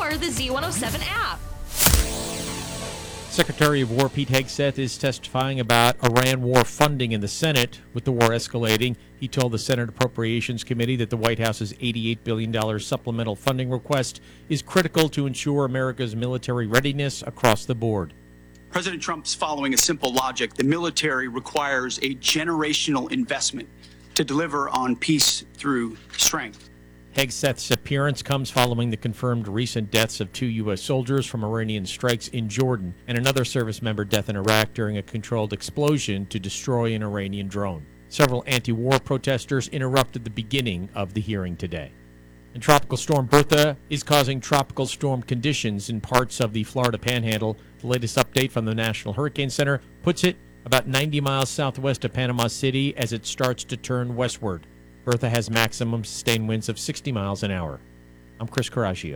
or the Z107 app. Secretary of War Pete Hegseth is testifying about Iran war funding in the Senate. With the war escalating, he told the Senate Appropriations Committee that the White House's $88 billion supplemental funding request is critical to ensure America's military readiness across the board. President Trump's following a simple logic. The military requires a generational investment to deliver on peace through strength. Hegseth's appearance comes following the confirmed recent deaths of 2 U.S. soldiers from Iranian strikes in Jordan and another service member death in Iraq during a controlled explosion to destroy an Iranian drone. Several anti-war protesters interrupted the beginning of the hearing today. And Tropical Storm Bertha is causing tropical storm conditions in parts of the Florida Panhandle. The latest update from the National Hurricane Center puts it about 90 miles southwest of Panama City as it starts to turn westward. Bertha has maximum sustained winds of 60 miles an hour. I'm Chris Coraggio.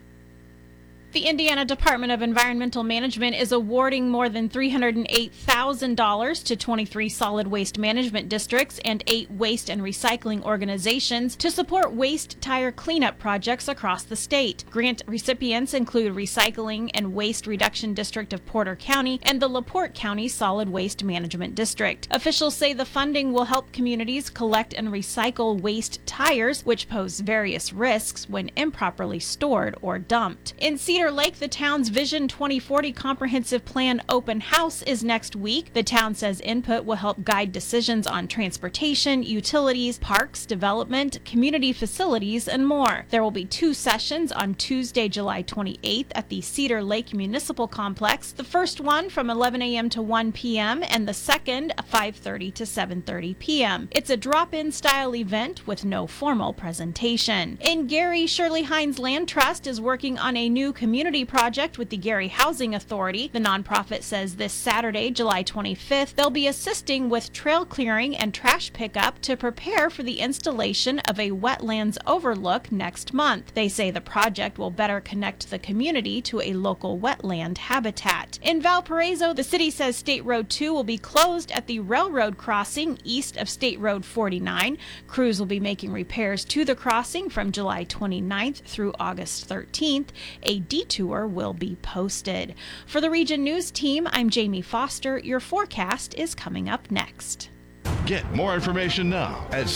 The Indiana Department of Environmental Management is awarding more than $308,000 to 23 solid waste management districts and 8 waste and recycling organizations to support waste tire cleanup projects across the state. Grant recipients include Recycling and Waste Reduction District of Porter County and the LaPorte County Solid Waste Management District. Officials say the funding will help communities collect and recycle waste tires, which pose various risks when improperly stored or dumped. In Cedar Lake, the town's Vision 2040 Comprehensive Plan open house is next week. The town says input will help guide decisions on transportation, utilities, parks, development, community facilities, and more. There will be 2 sessions on Tuesday, July 28th at the Cedar Lake Municipal Complex. The first one from 11 a.m. to 1 p.m. and the second 5:30 to 7:30 p.m. It's a drop-in style event with no formal presentation. In Gary, Shirley Hines Land Trust is working on a new community project with the Gary Housing Authority. The nonprofit says this Saturday, July 25th, they'll be assisting with trail clearing and trash pickup to prepare for the installation of a wetlands overlook next month. They say the project will better connect the community to a local wetland habitat. In Valparaiso, the city says State Road 2 will be closed at the railroad crossing east of State Road 49. Crews will be making repairs to the crossing from July 29th through August 13th. A detour will be posted. For the Region News Team, I'm Jamie Foster. Your forecast is coming up next. Get more information now at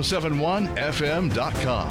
z1071fm.com.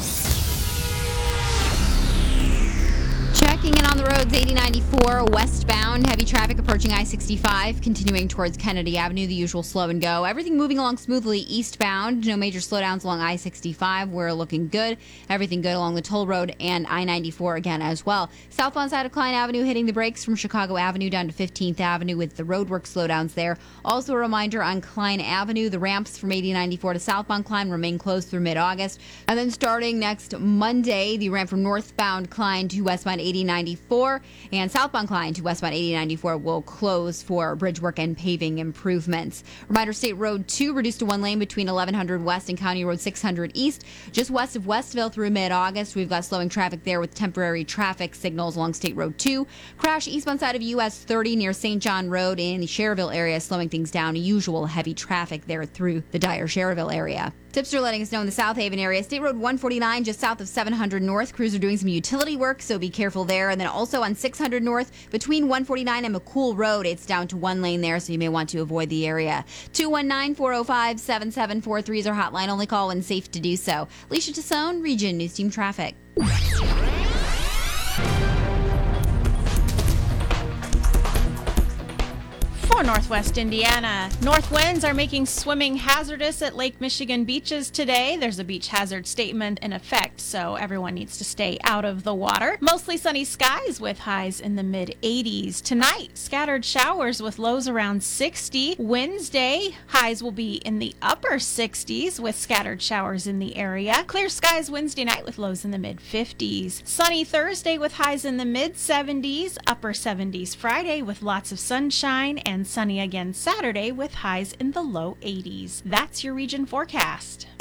Checking in on the roads, 8094 westbound, heavy traffic approaching I-65, continuing towards Kennedy Avenue, the usual slow and go. Everything moving along smoothly eastbound, no major slowdowns along I-65. We're looking good. Everything good along the toll road and I-94 again as well. Southbound side of Klein Avenue hitting the brakes from Chicago Avenue down to 15th Avenue with the roadwork slowdowns there. Also a reminder on Klein Avenue, the ramps from 8094 to southbound Klein remain closed through mid-August. And then starting next Monday, the ramp from northbound Klein to westbound 8094 and southbound Klein to westbound 8094 will close for bridge work and paving improvements. Reminder, State Road 2 reduced to 1 lane between 1100 West and County Road 600 East. Just west of Westville through mid-August, we've got slowing traffic there with temporary traffic signals along State Road 2. Crash eastbound side of US 30 near St. John Road in the Cherville area, slowing things down. Usual heavy traffic there through the Dyer Cherville area. Tipster letting us know in the South Haven area, State Road 149 just south of 700 North. Crews are doing some utility work, so be careful there. And then also on 600 North between 149 and McCool Road, it's down to 1 lane there, so you may want to avoid the area. 219-405-7743 is our hotline. Only call when safe to do so. Alicia Tassone, Region News Team Traffic. For Northwest Indiana, north winds are making swimming hazardous at Lake Michigan beaches today. There's a beach hazard statement in effect, so everyone needs to stay out of the water. Mostly sunny skies with highs in the mid-80s. Tonight, scattered showers with lows around 60. Wednesday, highs will be in the upper 60s with scattered showers in the area. Clear skies Wednesday night with lows in the mid-50s. Sunny Thursday with highs in the mid-70s. Upper 70s Friday with lots of sunshine, and sunny again Saturday with highs in the low 80s. That's your region forecast.